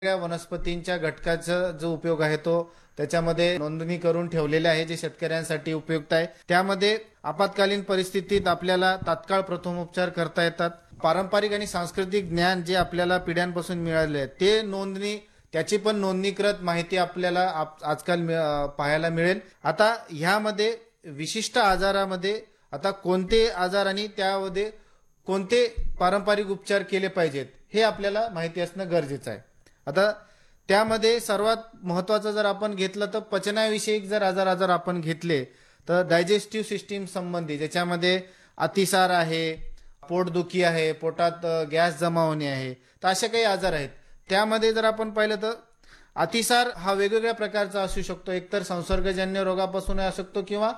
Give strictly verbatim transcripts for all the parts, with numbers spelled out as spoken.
वेगळ्या वनस्पतींच्या घटकाचा जो उपयोग आहे तो त्याच्यामध्ये नोंदणी करून ठेवलेले आहे, जे शेतकऱ्यांसाठी उपयुक्त आहे. त्यामध्ये आपत्कालीन परिस्थितीत आपल्याला तात्काळ प्रथमोपचार करता येतात. पारंपरिक आणि सांस्कृतिक ज्ञान जे आपल्याला पिढ्यांपासून मिळाले आहे ते नोंदणी त्याची पण नोंदणीकृत माहिती आपल्याला आप- आजकाल मिळ- अ, पाहायला मिळेल. आता ह्यामध्ये विशिष्ट आजारामध्ये आता कोणते आजार आणि त्यामध्ये कोणते पारंपरिक उपचार केले पाहिजेत हे आपल्याला माहिती असणं गरजेचं आहे. आता त्यामध्ये सर्वात महत्वाचं जर आपण घेतलं तर पचनाविषयक जर आजार आजार आपण घेतले तर डायजेस्टिव्ह सिस्टीम संबंधी ज्याच्यामध्ये अतिसार आहे, पोटदुखी आहे, पोटात अ, गॅस जमा होणे आहे, तर असे काही आजार आहेत. त्यामध्ये जर आपण पाहिलं तर अतिसार हा वेगवेगळ्या प्रकारचा असू शकतो. एकतर संसर्गजन्य रोगापासून असू शकतो किंवा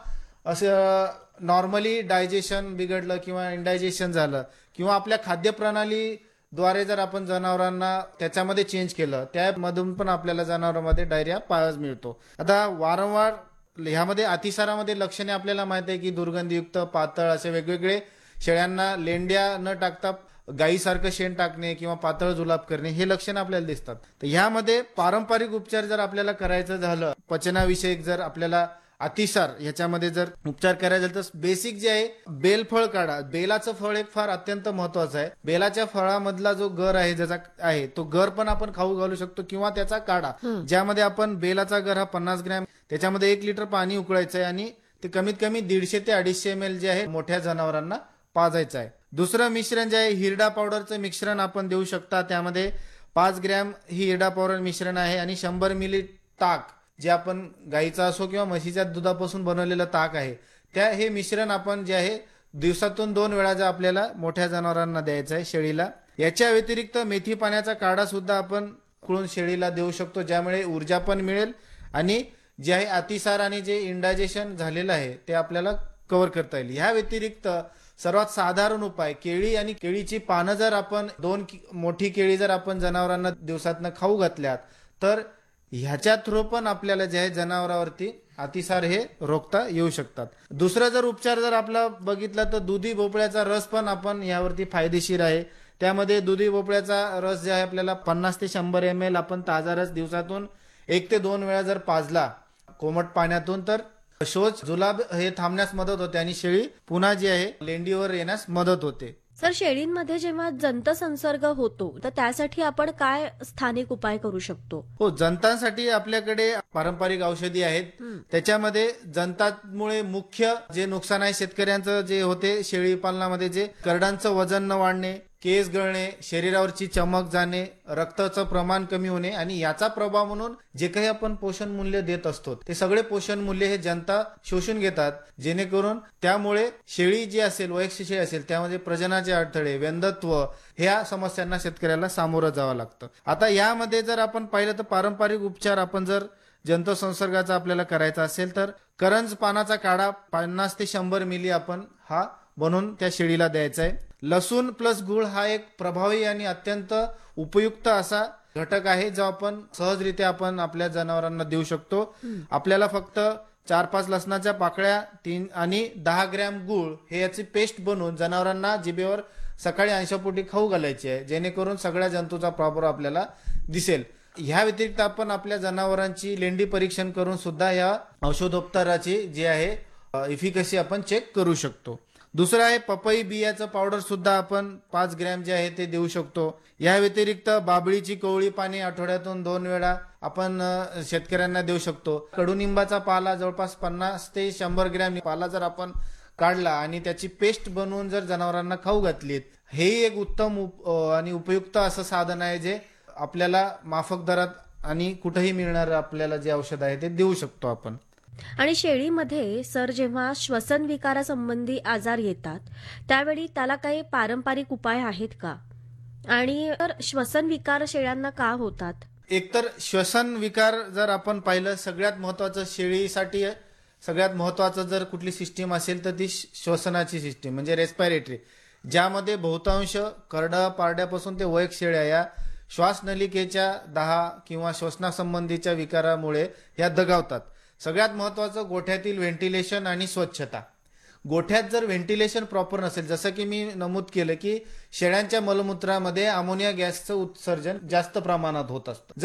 असं नॉर्मली डायजेशन बिघडलं किंवा इंडायजेशन झालं किंवा आपल्या खाद्यप्रणाली द्वारे जर आपण जनावरांना त्याच्यामध्ये चेंज केलं त्यामधून पण आपल्याला जनावरांमध्ये डायरिया पाहायला मिळतो. आता वारंवार ह्यामध्ये अतिसारामध्ये लक्षणे आपल्याला माहिती आहे की दुर्गंधीयुक्त, पातळ असे वेगवेगळे शेळ्यांना लेंड्या न टाकता गायीसारखं शेण टाकणे किंवा पातळ जुलाब करणे हे लक्षणं आपल्याला दिसतात. तर ह्यामध्ये पारंपरिक उपचार जर आपल्याला करायचं झालं, पचनाविषयक जर आपल्याला अतिसार ह्याच्यामध्ये जर उपचार करायचा झाला तर बेसिक जे आहे बेलफळ काढा. बेलाचं फळ एक फार अत्यंत महत्वाचं आहे. बेलाच्या फळामधला जो गर आहे ज्याचा आहे तो गर पण आपण खाऊ घालू शकतो किंवा त्याचा काढा ज्यामध्ये आपण बेलाचा गर हा पन्नास ग्रॅम त्याच्यामध्ये एक लिटर पाणी उकळायचं आहे आणि ते कमीत कमी दीडशे ते अडीचशे एम एल जे आहे मोठ्या जनावरांना पाजायचं आहे. दुसरं मिश्रण जे आहे हिरडा पावडरचं मिश्रण आपण देऊ शकता. त्यामध्ये पाच ग्रॅम ही हिरडा पावडर मिश्रण आहे आणि शंभर मिली ताक जे आपण गाईचा असो किंवा म्हशीच्या दुधापासून बनवलेलं ताक आहे त्या हे मिश्रण आपण जे आहे दिवसातून दोन वेळा जे आपल्याला मोठ्या जनावरांना द्यायचं आहे शेळीला. याच्या व्यतिरिक्त मेथी पाण्याचा काढा सुद्धा आपण उकळून शेळीला देऊ शकतो ज्यामुळे ऊर्जा पण मिळेल आणि जे आहे अतिसार आणि जे इंडायजेशन झालेलं आहे ते आपल्याला कव्हर करता येईल. ह्या व्यतिरिक्त सर्वात साधारण उपाय केळी आणि केळीची पानं जर आपण दोन मोठी केळी जर आपण जनावरांना दिवसातनं खाऊ घातल्यात तर ह्याच्या थ्रू पण आपल्याला जे आहे जनावरांवरती अतिसार हे रोखता येऊ शकतात. दुसरा जर उपचार जर आपला बघितला तर दुधी भोपळ्याचा रस पण आपण यावरती फायदेशीर आहे. त्यामध्ये दुधी भोपळ्याचा रस जे आहे आपल्याला पन्नास ते शंभर एम एल आपण ताजा रस दिवसातून एक ते दोन वेळा जर पाजला कोमट पाण्यातून तर शौच जुलाब हे थांबण्यास मदत होते आणि शेळी पुन्हा जी आहे लेंडीवर येण्यास मदत होते. सर, शेळींमध्ये जेव्हा जंत संसर्ग होतो तर त्यासाठी आपण काय स्थानिक उपाय करू शकतो? हो, जंतांसाठी आपल्याकडे पारंपरिक औषधी आहेत. त्याच्यामध्ये जंतामुळे मुख्य जे नुकसान आहे शेतकऱ्यांचं जे होते शेळी पालनामध्ये जे करडांचं वजन न वाढणे, केस गळणे, शरीरावरची चमक जाणे, रक्ताचं प्रमाण कमी होणे आणि याचा प्रभाव म्हणून जे काही आपण पोषण मूल्य देत असतो ते सगळे पोषण मूल्य हे जनता शोषून घेतात जेणेकरून त्यामुळे शेळी जी असेल वयस्क शेळी असेल त्यामध्ये प्रजनाचे अडथळे, व्यंधत्व ह्या समस्यांना शेतकऱ्याला सामोरं जावं लागतं. आता यामध्ये जर आपण पाहिलं तर पारंपरिक उपचार आपण जर जंत संसर्गाचा आपल्याला करायचा असेल तर करंज पानाचा काढा पन्नास ते शंभर मिली आपण हा बनवून त्या शेळीला द्यायचा आहे. लसूण प्लस गुळ हा एक प्रभावी आणि अत्यंत उपयुक्त असा घटक आहे जो आपण सहजरित्या आपण आपल्या जनावरांना देऊ शकतो. आपल्याला फक्त चार पाच लसणाच्या पाकळ्या तीन आणि दहा ग्रॅम गुळ हे याची पेस्ट बनवून जनावरांना जिभेवर सकाळी अंशपोटी खाऊ घालायची आहे जेणेकरून सगळ्या जंतूचा प्रभाव आपल्याला दिसेल. ह्या व्यतिरिक्त आपण आपल्या जनावरांची लेंडी परीक्षण करून सुद्धा या औषधोपचाराची जी आहे इफिकसी आपण चेक करू शकतो. दुसरं आहे पपई बियाचं पावडर सुद्धा आपण पाच ग्रॅम जे आहे ते देऊ शकतो. या व्यतिरिक्त बाबळीची कोवळी पाणी आठवड्यातून दोन वेळा आपण शेतकऱ्यांना देऊ शकतो. कडुनिंबाचा पाला जवळपास पन्नास ते शंभर ग्रॅम पाला जर आपण काढला आणि त्याची पेस्ट बनवून जर जनावरांना खाऊ घातलीत हेही एक उत्तम उप आणि उपयुक्त असं साधन आहे जे आपल्याला माफक दरात आणि कुठेही मिळणार आपल्याला जे औषध आहे ते देऊ शकतो आपण. आणि शेळीमध्ये सर जेव्हा श्वसन विकारासंबंधी आजार येतात त्यावेळी त्याला काही पारंपरिक उपाय आहेत का? आणि तर श्वसन विकार शेळ्यांना का होतात? एकतर श्वसन विकार जर आपण पाहिलं सगळ्यात महत्वाचं शेळीसाठी सगळ्यात महत्वाचं जर कुठली सिस्टीम असेल तर ती श्वसनाची सिस्टीम म्हणजे रेस्पिरेटरी ज्यामध्ये बहुतांश करडा पारड्यापासून ते वयस्क शेळ्या या श्वासनलिकेच्या दहा किंवा श्वसनासंबंधीच्या विकारामुळे ह्या दगावतात. सगळ्यात महत्वाचं गोठ्यातील व्हेंटिलेशन आणि स्वच्छता. गोठ्यात जर व्हेंटिलेशन प्रॉपर नसेल, जसं की मी नमूद केलं की शेळ्यांच्या मलमूत्रामध्ये अमोनिया गॅसचं उत्सर्जन जास्त प्रमाणात होत असतं.